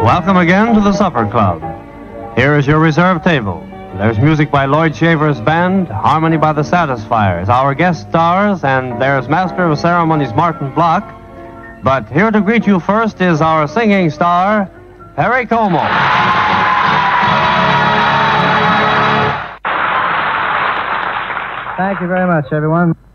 Welcome again to the Supper Club. Here is your reserve table. There's music by Lloyd Shaver's band, harmony by the Satisfiers, our guest stars, and there's Master of Ceremonies Martin Block. But here to greet you first is our singing star, Perry Como. Thank you very much, everyone.